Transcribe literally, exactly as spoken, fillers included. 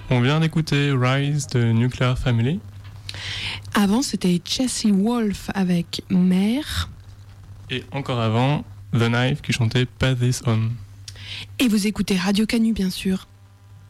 On vient d'écouter Rise de Nuclear Family. Avant, c'était Jesse Wolf avec Mère. Et encore avant, The Knife qui chantait Pass This On. Et vous écoutez Radio Canu, bien sûr.